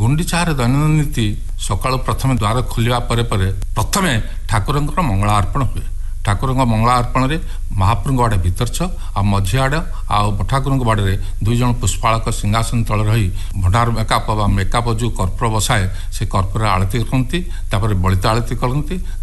ଗୁଣ୍ଡିଚାର ଦୈନନ୍ଦିନ ନୀତି ସକାଳୁ ପ୍ରଥମେ ଦ୍ୱାର ଖୋଲିବା ପରେ ପ୍ରଥମେ ଠାକୁରଙ୍କର ମଙ୍ଗଳା ଅର୍ପଣ ହୁଏ। ଠାକୁରଙ୍କ ମଙ୍ଗଳା ଅର୍ପଣରେ ମହାପ୍ରଭୁଙ୍କ ଆଡ଼େ ଭିତରଛ ଆଉ ମଝି ଆଡ଼ ଆଉ ଠାକୁରଙ୍କ ବାଡ଼ରେ 2 ଜଣ ପୁଷ୍ପାଳକ ସିଂହାସନ ତଳେ ରହି ଭଣ୍ଡାର ମେକାପ ବା ମେକାପ ଯେଉଁ କର୍ପୂର ବସାଏ ସେ କର୍ପୂର ଆଳତି କରନ୍ତି। ତାପରେ ବଳିତା ଆଳତି କରନ୍ତି।